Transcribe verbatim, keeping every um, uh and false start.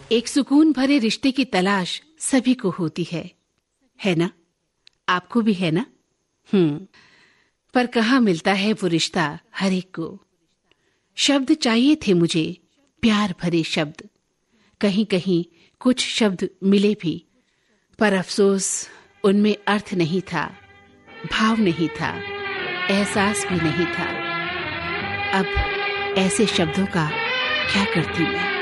एक सुकून भरे रिश्ते की तलाश सभी को होती है है ना? आपको भी है ना? हम्म पर कहाँ मिलता है वो रिश्ता हर एक को। शब्द चाहिए थे मुझे, प्यार भरे शब्द। कहीं कहीं कुछ शब्द मिले भी, पर अफसोस उनमें अर्थ नहीं था, भाव नहीं था, एहसास भी नहीं था। अब ऐसे शब्दों का क्या करती मैं।